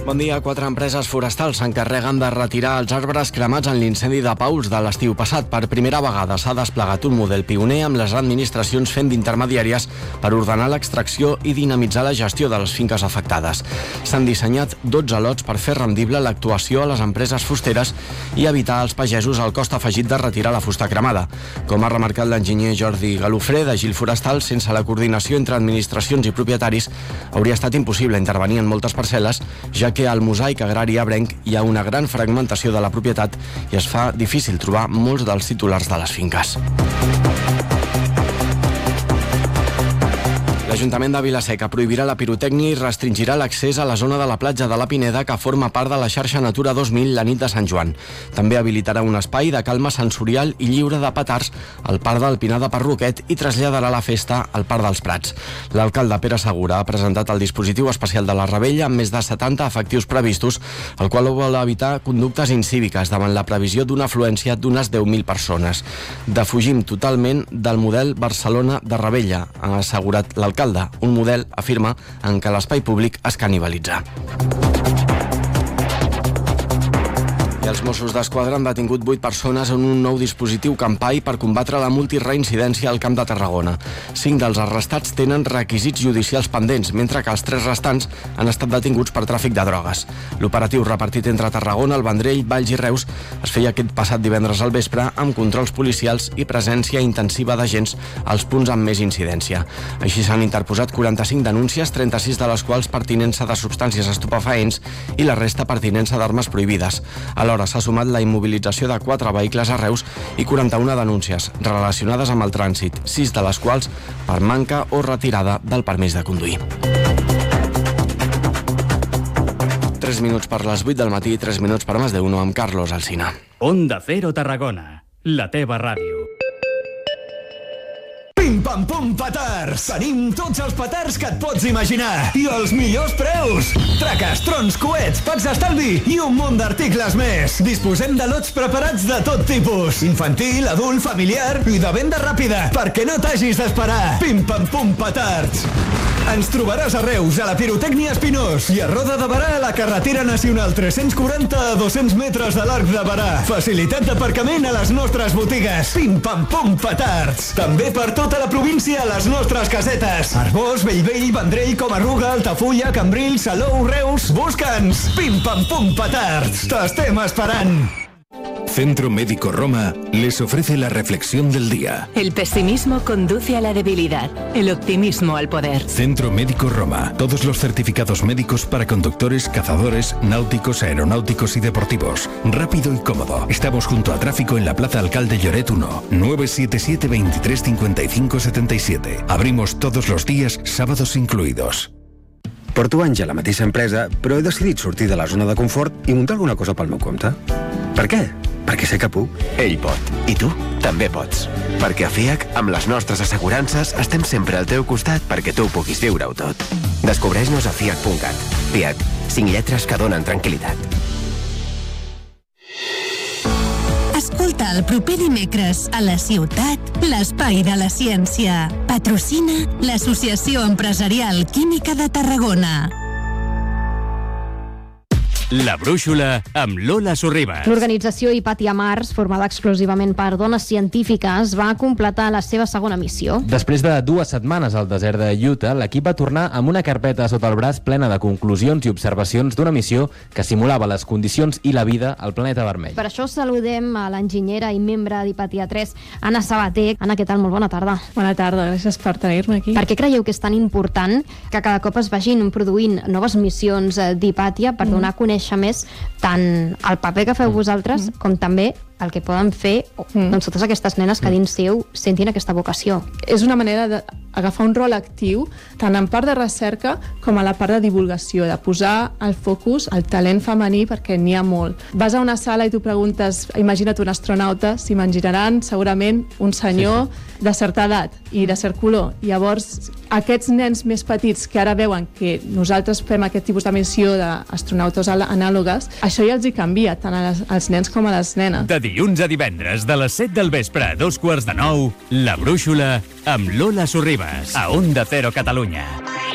Bon dia. 4 empreses forestals s'encarreguen de retirar els arbres cremats en l'incendi de Paüls de l'estiu passat. Per primera vegada s'ha desplegat un model pioner amb les administracions fent d'intermediàries per ordenar l'extracció i dinamitzar la gestió de les finques afectades. S'han dissenyat 12 lots per fer rendible l'actuació a les empreses fusteres i evitar als pagesos el cost afegit de retirar la fusta cremada. Com ha remarcat l'enginyer Jordi Galofré de Gil Forestal, sense la coordinació entre administracions i propietaris hauria estat impossible intervenir en moltes parcel·les, ja que al mosaic agrari abrenc hi ha una gran fragmentació de la propietat i es fa difícil trobar molts dels titulars de les finques. L'Ajuntament de Vila-seca prohibirà la pirotècnia i restringirà l'accés a la zona de la platja de la Pineda que forma part de la xarxa Natura 2000 la nit de Sant Joan. També habilitarà un espai de calma sensorial i lliure de petards al Parc del Pinar de Parroquet i traslladarà la festa al Parc dels Prats. L'alcalde Pere Segura ha presentat el dispositiu especial de la Rebella amb més de 70 efectius previstos, el qual vol evitar conductes incíviques davant la previsió d'una afluència d'unes 10.000 persones. Defugim totalment del model Barcelona de Rebella, ha assegurat l'alcalde. Un model, afirma, en què l'espai públic es canibalitza. I els Mossos d'Esquadra han detingut 8 persones en un nou dispositiu Campai per combatre la multireincidència al Camp de Tarragona. 5 dels arrestats tenen requisits judicials pendents, mentre que els 3 restants han estat detinguts per tràfic de drogues. L'operatiu repartit entre Tarragona, el Vendrell, Valls i Reus es feia aquest passat divendres al vespre amb controls policials i presència intensiva d'agents als punts amb més incidència. Així s'han interposat 45 denúncies, 36 de les quals pertinença de substàncies estupefaents i la resta pertinença d'armes prohibides. Alhora s'ha sumat la immobilització de 4 vehicles a Reus i 41 denúncies relacionades amb el trànsit, 6 de les quals per manca o retirada del permís de conduir. 3 minuts per les 8 del matí, 3 minuts per Más de Uno amb Carlos Alsina. Onda Cero Tarragona, la teva ràdio. Pim pam pum petards! Tenim tots els petards que et pots imaginar i els millors preus! Traques, trons, coets, packs d'estalvi i un munt d'articles més! Disposem de lots preparats de tot tipus, infantil, adult, familiar i de venda ràpida, perquè no t'hagis d'esperar! Pim pam pum petards! Ens trobaràs a Reus, a la Pirotècnia Espinós i a Roda de Berà, a la carretera nacional 340 a 200 metres de l'Arc de Berà. Facilitat d'aparcament a les nostres botigues. Pim pam pum petards! També per tota la província a les nostres casetes. Arbós, Bellvei, Vendrell, Comarruga, Altafulla, Cambrils, Salou, Reus. Busca'ns! Pim pam pum petards! T'estem esperant! Centro Médico Roma les ofrece la reflexión del día. El pesimismo conduce a la debilidad, el optimismo al poder. Centro Médico Roma. Todos los certificados médicos para conductores, cazadores, náuticos, aeronáuticos y deportivos. Rápido y cómodo. Estamos junto a Tráfico en la Plaza Alcalde Lloret 1. 977 23 55 77. Abrimos todos los días, sábados incluidos. Porto anys a la mateixa empresa, però he decidit sortir de la zona de confort i muntar alguna cosa pel meu compte. Per què? Perquè sé que puc. Ell pot. I tu també pots. Perquè a FIAC, amb les nostres assegurances, estem sempre al teu costat perquè tu puguis viure-ho tot. Descobreix-nos a fiac.cat. FIAC. 5 lletres que donen tranquil·litat. Escolta el proper dimecres a la ciutat l'Espai de la Ciència. Patrocina l'Associació Empresarial Química de Tarragona. La Brúixola amb Lola Sorribas. L'organització Hipatia Mars, formada exclusivament per dones científiques, va completar la seva segona missió. Després de 2 setmanes al desert de Utah, l'equip va tornar amb una carpeta sota el braç plena de conclusions i observacions d'una missió que simulava les condicions i la vida al planeta vermell. Per això saludem a l'enginyera i membre d'Hipatia 3, Anna Sabater. Anna, què tal? Molt bona tarda. Bona tarda, gràcies per tenir-me aquí. Per què creieu que és tan important que cada cop es vagin produint noves missions d'Hipatia per donar a conèixer més tant el paper que feu vosaltres com també el que poden fer doncs, totes aquestes nenes que dins seu sentin aquesta vocació? És una manera d'agafar un rol actiu tant en part de recerca com a la part de divulgació, de posar el focus al talent femení, perquè n'hi ha molt. Vas a una sala i tu preguntes, imagina't un astronauta, s'imaginaran segurament un senyor de certa edat i de cert color. Llavors, aquests nens més petits que ara veuen que nosaltres fem aquest tipus de missió d'astronautes anàlogues, això ja els hi canvia, tant als nens com a les nenes. De dilluns a divendres, de les 7 del vespre a 2:15, La Brúixola amb Lola Sorribas, a Onda Cero Catalunya.